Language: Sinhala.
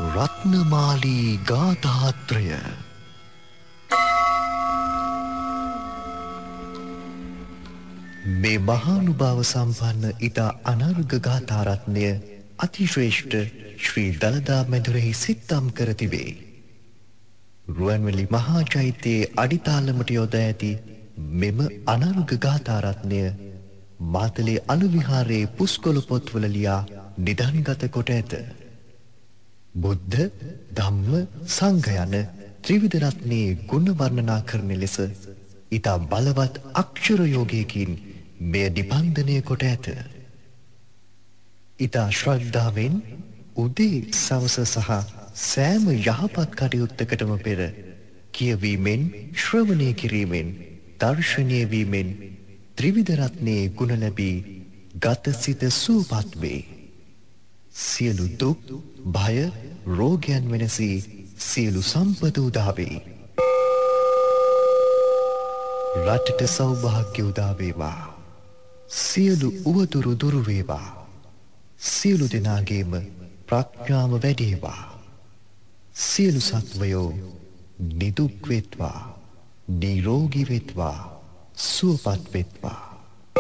රත්නමාලී ගාථාත්‍රය මේ මහානුභාව සම්පන්න ඉතා අනර්ඝ ගාථාරත්නය අතිශ්‍රේෂ්ඨ ශ්‍රී දළදා මැදුරෙහි සිත්තම් කර තිබේ. රුවන්වැලි මහා චෛත්‍යයේ අඩිතාලමට යොදා ඇති මෙම අනර්ඝ ගාථාරත්නය මාතලේ අලු විහාරයේ පුස්කොළ පොත්වල ලියා නිධන්ගත කොට ඇත. බුද්ධ, ධම්ම, සංඝ යන ත්‍රිවිධ රත්නයේ ගුණ වර්ණනා කරන ලෙස ඉතා බලවත් අක්ෂර යෝගයකින් මෙය නිබන්ධනය කොට ඇත. ඉතා ශ්‍රද්ධාවෙන් උදේ සවස සහ සෑම යහපත් කටයුත්තකටම පෙර කියවීමෙන් ශ්‍රවණය කිරීමෙන් දර්ශනය වීමෙන් ත්‍රිවිධ රත්නයේ ගුණ ලැබී ගත සිත සුවපත් වේ. සියලු දුක්, භය, රෝගයන් වෙනසී සියලු සම්පත උදා වේ. රටට සෞභාග්‍ය උදා වේවා. සියලු උවදුරු දුරු වේවා. සියලු දෙනාගේම ප්‍රඥාව වැඩේවා. සියලු සත්වයෝ නිදුක් වෙත්වා, නිරෝගී වෙත්වා, සුවපත් වෙත්වා.